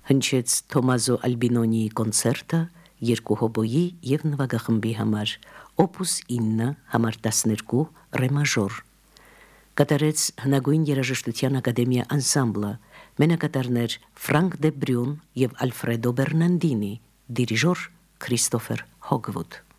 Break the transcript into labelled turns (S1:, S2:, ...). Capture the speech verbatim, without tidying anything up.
S1: հնչեց Թոմազո Ալբինոնիի կոնցերտը երկու հոբոյի և նվագախմբի համար, օպուս ինը համար տասներկու ռե մաժոր։ Կատարեց հնագույն երաժշտության ակադեմիա անսամբլը, մենակատարներ Ֆրանկ դե Բրյուն և Ալֆրեդո Բերնանդինի, դիրիժոր Քրիստոֆեր Հոգվուդ։